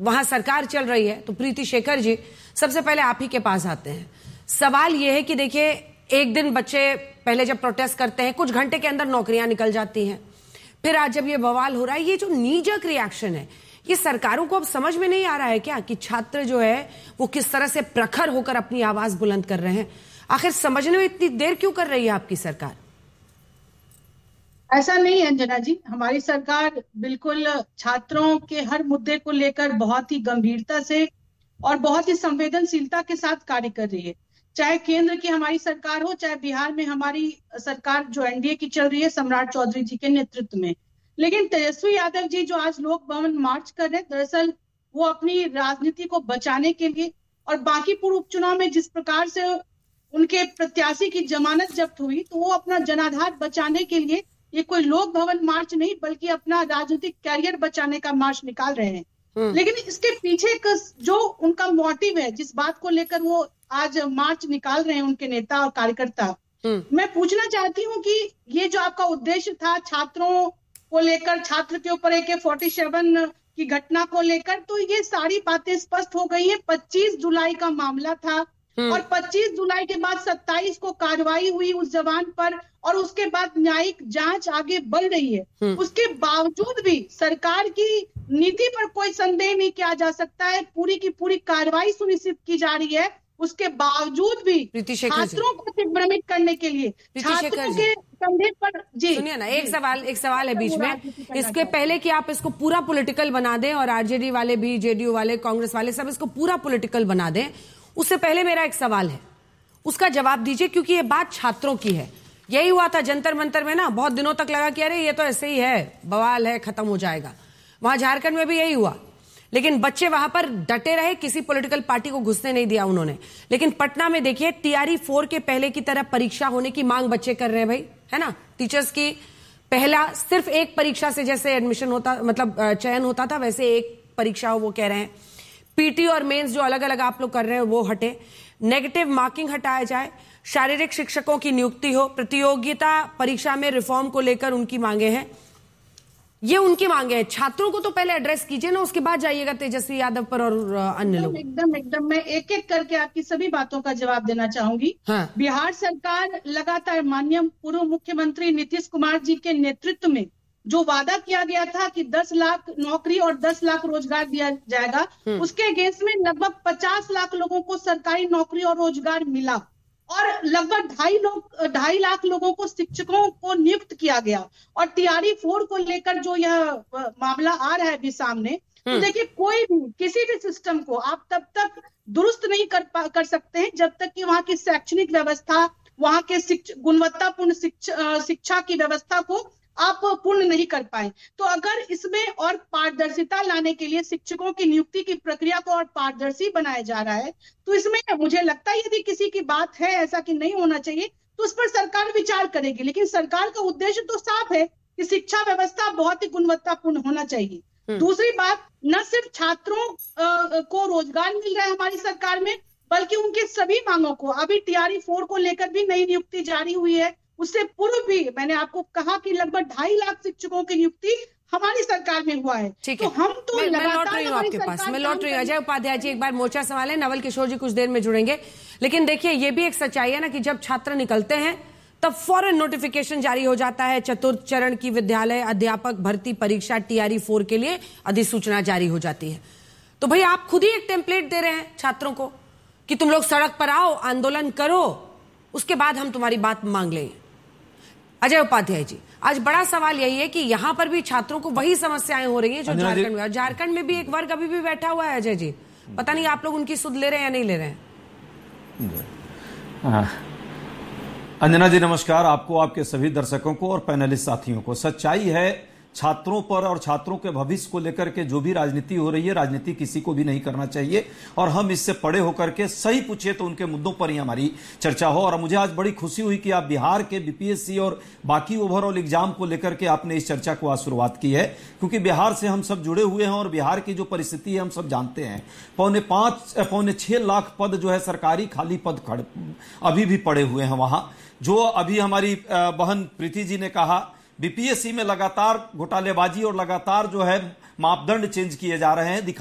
वहां सरकार चल रही है। तो प्रीति शेखर जी, सबसे पहले आप ही के पास आते हैं। सवाल यह है कि देखिए, एक दिन बच्चे पहले जब प्रोटेस्ट करते हैं, कुछ घंटे के अंदर नौकरियां निकल जाती हैं। फिर आज जब ये बवाल हो रहा है, ये जो नीजक रिएक्शन है, ये सरकारों को अब समझ में नहीं आ रहा है क्या कि छात्र जो है वो किस तरह से प्रखर होकर अपनी आवाज बुलंद कर रहे हैं? आखिर समझने में इतनी देर क्यों कर रही है आपकी सरकार? ऐसा नहीं है अंजना जी, हमारी सरकार बिल्कुल छात्रों के हर मुद्दे को लेकर बहुत ही गंभीरता से और बहुत ही संवेदनशीलता के साथ कार्य कर रही है। चाहे केंद्र की हमारी सरकार हो, चाहे बिहार में हमारी सरकार जो एनडीए की चल रही है सम्राट चौधरी जी के नेतृत्व में। लेकिन तेजस्वी यादव जी जो आज लोक भवन मार्च कर रहे हैं, दरअसल वो अपनी राजनीति को बचाने के लिए और बांकीपुर उपचुनाव में जिस प्रकार से उनके प्रत्याशी की जमानत जब्त हुई, तो वो अपना जनाधार बचाने के लिए ये कोई लोक भवन मार्च नहीं बल्कि अपना राजनीतिक कैरियर बचाने का मार्च निकाल रहे हैं। लेकिन इसके पीछे का जो उनका मोटिव है, जिस बात को लेकर वो आज मार्च निकाल रहे हैं उनके नेता और कार्यकर्ता, मैं पूछना चाहती हूँ कि ये जो आपका उद्देश्य था छात्रों को लेकर, छात्र के ऊपर AK-47 की घटना को लेकर, तो ये सारी बातें स्पष्ट हो गई है। 25 जुलाई का मामला था और 25 जुलाई के बाद 27 को कार्रवाई हुई उस जवान पर और उसके बाद न्यायिक जांच आगे बढ़ रही है। उसके बावजूद भी सरकार की नीति पर कोई संदेह नहीं किया जा सकता है। पूरी की पूरी कार्रवाई सुनिश्चित की जा रही है। उसके बावजूद भी छात्रों को दिग्भ्रमित करने के लिए छात्रों के कंधे पर जी सुनिए ना, एक सवाल है बीच में। इसके पहले कि आप इसको पूरा पॉलिटिकल बना दें और आरजेडी वाले भी, जेडीयू वाले, कांग्रेस वाले सब इसको पूरा पॉलिटिकल बना दें, उससे पहले मेरा एक सवाल है, उसका जवाब दीजिए, क्योंकि ये बात छात्रों की है। यही हुआ था जंतर मंतर में ना, बहुत दिनों तक लगा कि अरे ये तो ऐसे ही है, बवाल है, खत्म हो जाएगा। वहां झारखंड में भी यही हुआ, लेकिन बच्चे वहां पर डटे रहे, किसी पॉलिटिकल पार्टी को घुसने नहीं दिया उन्होंने। लेकिन पटना में देखिए, TRE 4 के पहले की तरह परीक्षा होने की मांग बच्चे कर रहे हैं भाई, है ना। टीचर्स की पहला सिर्फ एक परीक्षा से जैसे एडमिशन होता, मतलब चयन होता था, वैसे एक परीक्षा हो, वो कह रहे हैं। PT और मेंस जो अलग अलग आप लोग कर रहे हैं वो हटे, नेगेटिव मार्किंग हटाया जाए, शारीरिक शिक्षकों की नियुक्ति हो, प्रतियोगिता परीक्षा में रिफॉर्म को लेकर उनकी मांगे हैं। ये उनकी मांगे हैं। छात्रों को तो पहले एड्रेस कीजिए ना, उसके बाद जाइएगा तेजस्वी यादव पर और अन्य लोग। एकदम मैं एक एक करके आपकी सभी बातों का जवाब देना चाहूंगी। हाँ। बिहार सरकार लगातार माननीय पूर्व मुख्यमंत्री नीतीश कुमार जी के नेतृत्व में जो वादा किया गया था कि 10 लाख नौकरी और 10 लाख रोजगार दिया जाएगा, उसके अगेंस्ट में लगभग 50 लाख लोगों को सरकारी नौकरी और रोजगार मिला और लगभग 2.5 लाख लोगों को शिक्षकों को नियुक्त किया गया। और TRE 4 को लेकर जो यह मामला आ रहा है अभी सामने, तो देखिए, कोई भी किसी भी सिस्टम को आप तब तक दुरुस्त नहीं कर सकते हैं जब तक कि वहां की शैक्षणिक व्यवस्था, वहां के गुणवत्तापूर्ण शिक्षा की व्यवस्था को आप पूर्ण नहीं कर पाए। तो अगर इसमें और पारदर्शिता लाने के लिए शिक्षकों की नियुक्ति की प्रक्रिया को और पारदर्शी बनाया जा रहा है, तो इसमें मुझे लगता है यदि किसी की बात है ऐसा कि नहीं होना चाहिए, तो उस पर सरकार विचार करेगी। लेकिन सरकार का उद्देश्य तो साफ है कि शिक्षा व्यवस्था बहुत ही गुणवत्तापूर्ण होना चाहिए। दूसरी बात, न सिर्फ छात्रों को रोजगार मिल रहा है हमारी सरकार में, बल्कि उनके सभी मांगों को, अभी TRE 4 को लेकर भी नई नियुक्ति जारी हुई है, उससे पूर्व भी मैंने आपको कहा कि लगभग 2.5 लाख शिक्षकों की नियुक्ति हमारी सरकार में हुआ है। ठीक है, तो हम तो मैं लौट रही हूँ आपके पास, मैं लौट रही हूँ। अजय उपाध्याय जी एक बार मोर्चा संभाले, नवल किशोर जी कुछ देर में जुड़ेंगे। लेकिन देखिए, ये भी एक सच्चाई है ना कि जब छात्र निकलते हैं तब फौरन नोटिफिकेशन जारी हो जाता है, चतुर्थ चरण की विद्यालय अध्यापक भर्ती परीक्षा TRE 4 के लिए अधिसूचना जारी हो जाती है। तो भाई आप खुद ही एक टेम्पलेट दे रहे हैं छात्रों को कि तुम लोग सड़क पर आओ, आंदोलन करो, उसके बाद हम तुम्हारी बात मांग लें। अजय उपाध्याय जी, आज बड़ा सवाल यही है कि यहां पर भी छात्रों को वही समस्याएं हो रही हैं जो झारखंड में, और झारखंड में भी एक वर्ग अभी भी बैठा हुआ है। अजय जी, पता नहीं आप लोग उनकी सुध ले रहे हैं या नहीं ले रहे हैं। अंजना जी नमस्कार, आपको, आपके सभी दर्शकों को और पैनलिस्ट साथियों को। सच्चाई है, छात्रों पर और छात्रों के भविष्य को लेकर के जो भी राजनीति हो रही है, राजनीति किसी को भी नहीं करना चाहिए और हम इससे पड़े होकर के सही पूछे तो उनके मुद्दों पर ही हमारी चर्चा हो। और मुझे आज बड़ी खुशी हुई कि आप बिहार के BPSC और बाकी ओवरऑल एग्जाम को लेकर के आपने इस चर्चा को आज शुरुआत की है, क्योंकि बिहार से हम सब जुड़े हुए हैं और बिहार की जो परिस्थिति है हम सब जानते हैं। 5.5-6 लाख पद जो है सरकारी खाली पद अभी भी पड़े हुए हैं वहां। जो अभी हमारी बहन प्रीति जी ने कहा, BPSC में लगातार घोटालेबाजी और लगातार जो है मापदंड चेंज किए जा रहे हैं।